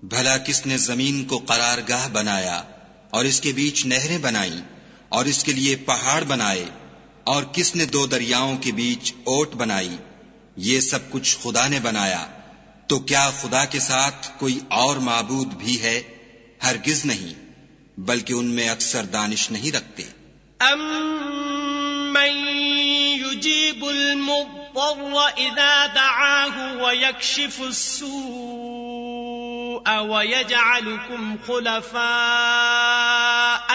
भला किसने जमीन को करारगाह बनाया और इसके बीच नहरें बनाई और इसके लिए पहाड़ बनाए, और किसने दो दरियाओं के बीच ओट बनाई? ये सब कुछ खुदा ने बनाया। तो क्या खुदा के साथ कोई और माबूद भी है? हरगिज नहीं, बल्कि उनमें अक्सर दानिश नहीं रखते। अम्मन युजीबुल मुद्दर्र इज़ा दआहु व यक्शिफुस्सूअ व यजअलुकुम खुलफाअ